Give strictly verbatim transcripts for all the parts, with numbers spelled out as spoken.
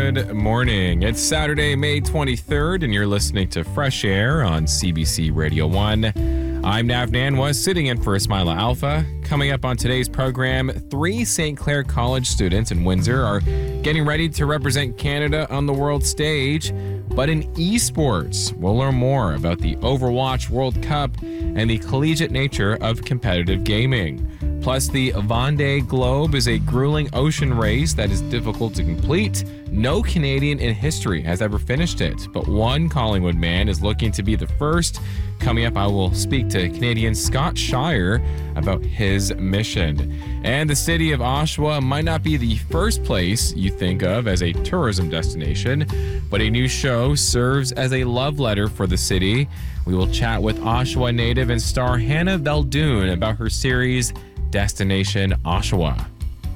Good morning. It's Saturday, May twenty-third, and you're listening to Fresh Air on C B C Radio one. I'm Nav Nanwa, sitting in for Ismaila Alpha. Coming up on today's program, three Saint Clair College students in Windsor are getting ready to represent Canada on the world stage. But in esports, we'll learn more about the Overwatch World Cup and the collegiate nature of competitive gaming. Plus, the Vendée Globe is a grueling ocean race that is difficult to complete. No Canadian in history has ever finished it, but one Collingwood man is looking to be the first. Coming up, I will speak to Canadian Scott Shire about his mission. And the city of Oshawa might not be the first place you think of as a tourism destination, but a new show serves as a love letter for the city. We will chat with Oshawa native and star Hannah Veldoon about her series Destination Oshawa.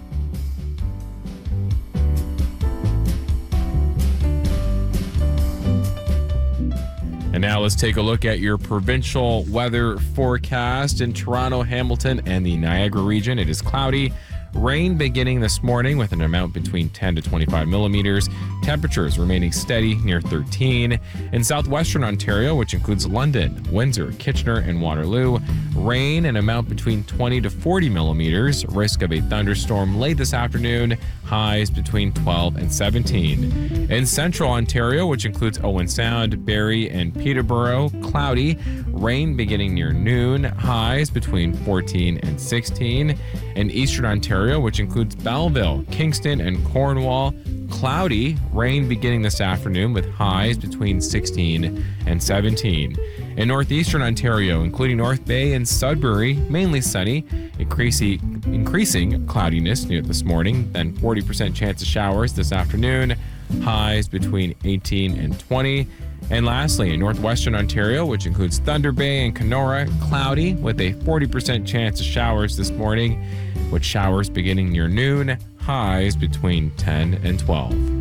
And now let's take a look at your provincial weather forecast. In Toronto, Hamilton, and the Niagara region, it is cloudy. Rain beginning this morning with an amount between ten to twenty-five millimeters. Temperatures remaining steady near thirteen. In southwestern Ontario, which includes London, Windsor, Kitchener, and Waterloo, rain an amount between twenty to forty millimeters. Risk of a thunderstorm late this afternoon. Highs between twelve and seventeen. In central Ontario, which includes Owen Sound, Barrie, and Peterborough, cloudy. Rain beginning near noon. Highs between fourteen and sixteen. In eastern Ontario, which includes Belleville, Kingston, and Cornwall, cloudy. Rain beginning this afternoon with highs between sixteen and seventeen. In northeastern Ontario, including North Bay and Sudbury, mainly sunny. Increasing, increasing cloudiness near this morning, then forty percent chance of showers this afternoon. Highs between eighteen and twenty. And lastly, in northwestern Ontario, which includes Thunder Bay and Kenora, cloudy with a forty percent chance of showers this morning, with showers beginning near noon, highs between ten and twelve.